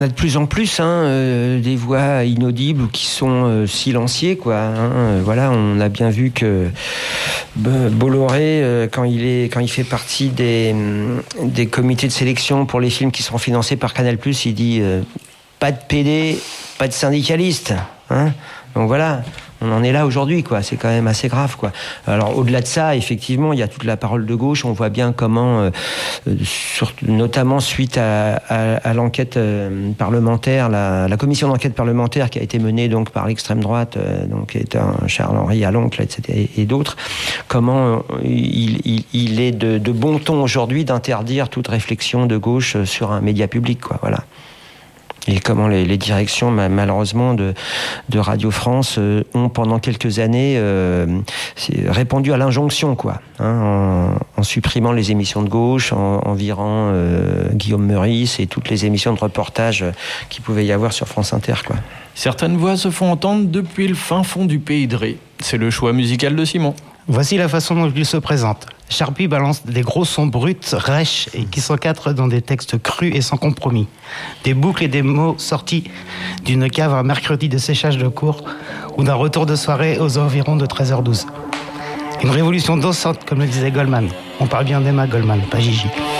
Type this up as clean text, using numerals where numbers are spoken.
On a de plus en plus des voix inaudibles ou qui sont silenciées, quoi. Voilà, on a bien vu que Bolloré, quand il fait partie des comités de sélection pour les films qui seront financés par Canal+, il dit pas de PD, pas de syndicalistes. Donc voilà. On en est là aujourd'hui, quoi. C'est quand même assez grave, quoi. Alors, au-delà de ça, effectivement, il y a toute la parole de gauche. On voit bien comment, notamment suite à l'enquête parlementaire, la commission d'enquête parlementaire qui a été menée donc par l'extrême droite, donc qui est un Charles-Henri Aloncle, etc., et d'autres, comment il est de bon ton aujourd'hui d'interdire toute réflexion de gauche sur un média public, quoi. Voilà. Et comment les directions, malheureusement, de Radio France ont, pendant quelques années, répondu à l'injonction, quoi, en supprimant les émissions de gauche, en virant Guillaume Meurice et toutes les émissions de reportage qu'il pouvait y avoir sur France Inter, quoi. Certaines voix se font entendre depuis le fin fond du pays de Ré. C'est le choix musical de Simon. Voici la façon dont il se présente. Charpie balance des gros sons bruts, rêches et qui s'encadrent dans des textes crus et sans compromis. Des boucles et des mots sortis d'une cave un mercredi de séchage de cours ou d'un retour de soirée aux environs de 13h12. Une révolution dansante, comme le disait Goldman. On parle bien d'Emma Goldman, pas Gigi.